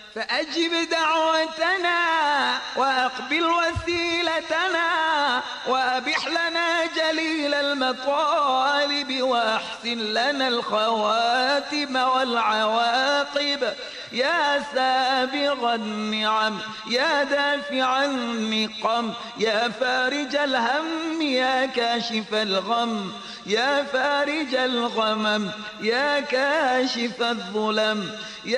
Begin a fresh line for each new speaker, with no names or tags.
فأجب دعوتنا وأقبل وسيلتنا وأبح لنا جليل المطالب وأحسن لنا الخواتم والعواقب يا سابغ النعم يا دافع النقم يا فارج الهم يا كاشف الغم يا فارج الغمم يا كاشف الظلم